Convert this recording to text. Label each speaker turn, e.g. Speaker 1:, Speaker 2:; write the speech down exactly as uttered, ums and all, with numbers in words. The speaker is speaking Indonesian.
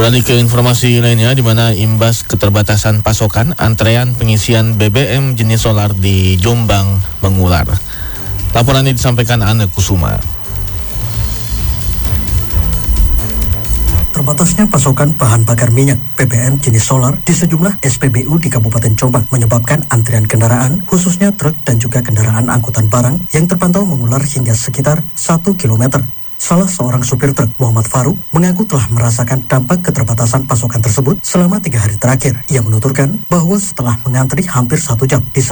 Speaker 1: Beralih ke informasi lainnya, di mana imbas keterbatasan pasokan, antrean pengisian B B M jenis solar di Jombang mengular. Laporan ini disampaikan Anne Kusuma.
Speaker 2: Terbatasnya pasokan bahan bakar minyak B B M jenis solar di sejumlah S P B U di Kabupaten Jombang menyebabkan antrian kendaraan, khususnya truk dan juga kendaraan angkutan barang yang terpantau mengular hingga sekitar satu kilometer. Salah seorang supir truk, Muhammad Faruk, mengaku telah merasakan dampak keterbatasan pasokan tersebut selama tiga hari terakhir. Ia menuturkan bahwa setelah mengantri hampir satu jam di